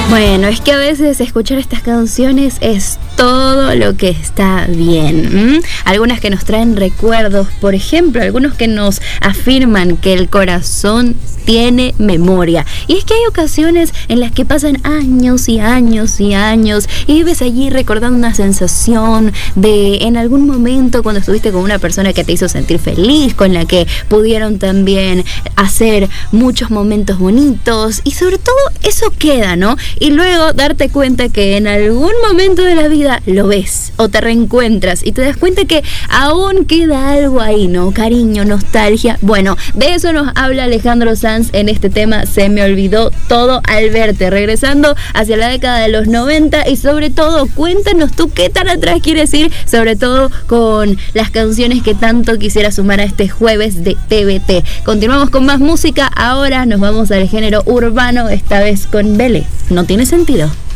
Bueno, es que a veces escuchar estas canciones es todo lo que está bien. Algunas que nos traen recuerdos, por ejemplo, algunos que nos afirman que el corazón tiene memoria. Y es que hay ocasiones en las que pasan años y años y años y vives allí recordando una sensación de en algún momento cuando estuviste con una persona que te hizo sentir feliz, con la que pudieron también hacer muchos momentos bonitos y sobre todo eso queda, ¿no? Y luego darte cuenta que en algún momento de la vida lo ves o te reencuentras y te das cuenta que aún queda algo ahí, ¿no? Cariño, nostalgia. Bueno, de eso nos habla Alejandro Sanz en este tema Se me olvidó todo al verte, regresando hacia la década de los 90 y sobre todo cuéntanos tú qué tan atrás quieres ir, sobre todo con las canciones que tanto quisiera sumar a este jueves de TBT. Continuamos con más música, ahora nos vamos al género urbano, esta vez con Vélez. No tiene sentido.